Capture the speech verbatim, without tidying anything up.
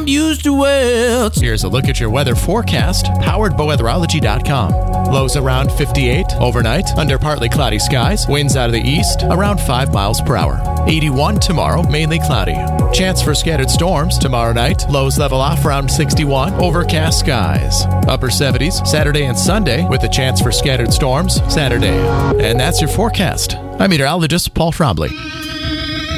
used to wear. Here's a look at your weather forecast, powered by weatherology dot com. Lows around fifty-eight overnight, under partly cloudy skies, winds out of the east, around five miles per hour. eighty-one tomorrow, mainly cloudy. Chance for scattered storms tomorrow night, lows level off around sixty-one, overcast skies. Upper seventies Saturday and Sunday, with a chance for scattered storms Saturday. And that's your forecast. I'm meteorologist Paul Trombley.